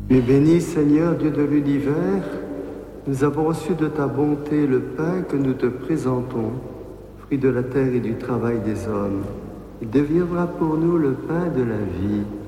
Tu es béni, Seigneur, Dieu de l'univers. Nous avons reçu de ta bonté le pain que nous te présentons, fruit de la terre et du travail des hommes. Il deviendra pour nous le pain de la vie.